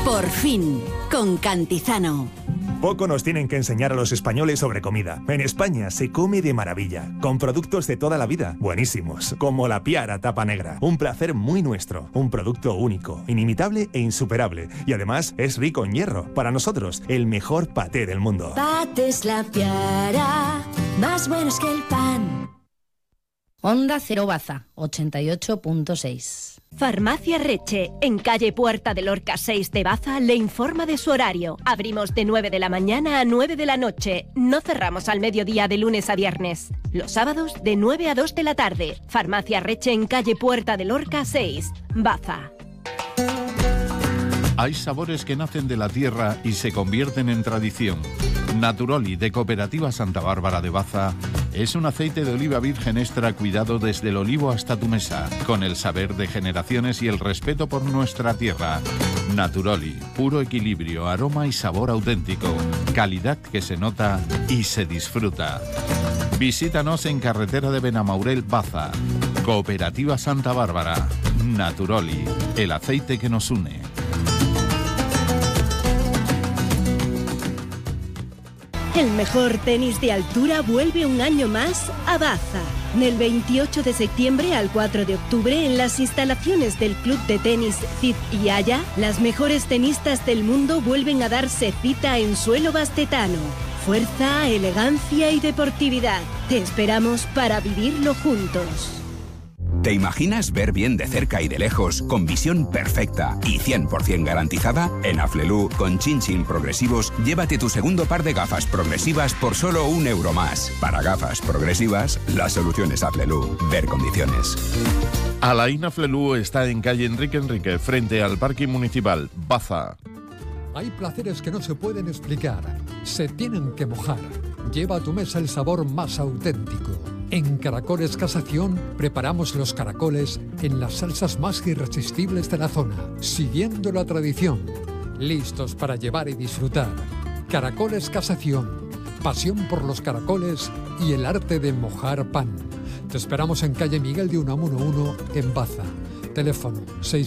Por fin, con Cantizano. Poco nos tienen que enseñar a los españoles sobre comida. En España se come de maravilla, con productos de toda la vida, buenísimos, como la Piara Tapa Negra. Un placer muy nuestro, un producto único, inimitable e insuperable. Y además es rico en hierro. Para nosotros, el mejor paté del mundo. Patés La Piara, más buenos que el pan. Onda Cero Baza, 88.6. Farmacia Reche, en calle Puerta de Lorca 6 de Baza, le informa de su horario. Abrimos de 9 de la mañana a 9 de la noche. No cerramos al mediodía de lunes a viernes. Los sábados de 9 a 2 de la tarde. Farmacia Reche en calle Puerta de Lorca 6, Baza. Hay sabores que nacen de la tierra y se convierten en tradición. Naturoli, de Cooperativa Santa Bárbara de Baza, es un aceite de oliva virgen extra cuidado desde el olivo hasta tu mesa, con el saber de generaciones y el respeto por nuestra tierra. Naturoli, puro equilibrio, aroma y sabor auténtico, calidad que se nota y se disfruta. Visítanos en carretera de Benamaurel, Baza. Cooperativa Santa Bárbara. Naturoli, el aceite que nos une. El mejor tenis de altura vuelve un año más a Baza. Del 28 de septiembre al 4 de octubre, en las instalaciones del Club de Tenis Cid y Haya, las mejores tenistas del mundo vuelven a darse cita en suelo bastetano. Fuerza, elegancia y deportividad. Te esperamos para vivirlo juntos. ¿Te imaginas ver bien de cerca y de lejos, con visión perfecta y 100% garantizada? En Aflelu, con chin-chin progresivos, llévate tu segundo par de gafas progresivas por solo €1 más. Para gafas progresivas, la solución es Aflelu. Ver condiciones. Alain Aflelu está en calle Enrique, frente al Parque Municipal, Baza. Hay placeres que no se pueden explicar, se tienen que mojar. Lleva a tu mesa el sabor más auténtico. En Caracoles Casación preparamos los caracoles en las salsas más irresistibles de la zona, siguiendo la tradición, listos para llevar y disfrutar. Caracoles Casación, pasión por los caracoles y el arte de mojar pan. Te esperamos en calle Miguel de Unamuno 1 en Baza. Teléfono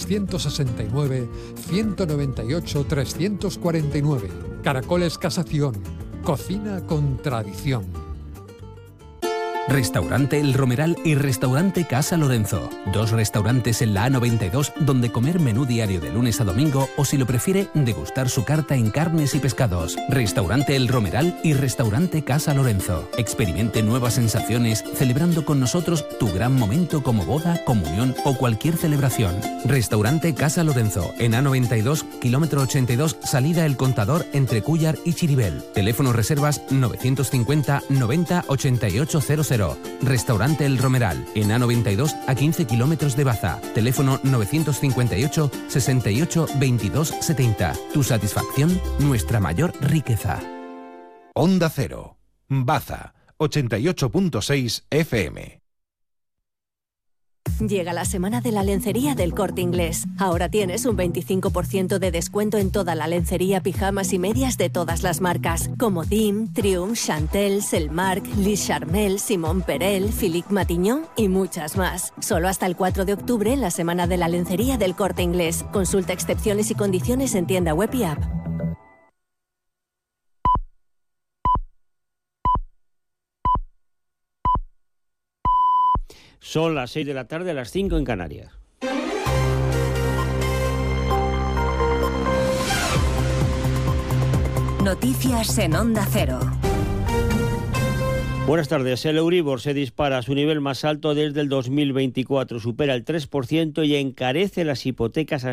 669-198-349. Caracoles Casación, cocina con tradición. Restaurante El Romeral y Restaurante Casa Lorenzo. 2 restaurantes en la A92 donde comer menú diario de lunes a domingo o, si lo prefiere, degustar su carta en carnes y pescados. Restaurante El Romeral y Restaurante Casa Lorenzo. Experimente nuevas sensaciones celebrando con nosotros tu gran momento como boda, comunión o cualquier celebración. Restaurante Casa Lorenzo en A92, kilómetro 82, salida El Contador entre Cúllar y Chiribel. Teléfono reservas 950 90 8800. Restaurante El Romeral, en A92 a 15 kilómetros de Baza. Teléfono 958 68 22 70. Tu satisfacción, nuestra mayor riqueza. Onda Cero, Baza, 88.6 FM. Llega la semana de la lencería del Corte Inglés. Ahora tienes un 25% de descuento en toda la lencería, pijamas y medias de todas las marcas, como Dim, Triumph, Chantel, Selmark, Lis Charmel, Simon Perel, Philippe Matignon y muchas más. Solo hasta el 4 de octubre en la semana de la lencería del Corte Inglés. Consulta excepciones y condiciones en tienda web y app. Son las 6 de la tarde, a las 5 en Canarias. Noticias en Onda Cero. Buenas tardes. El Euribor se dispara a su nivel más alto desde el 2024. Supera el 3% y encarece las hipotecas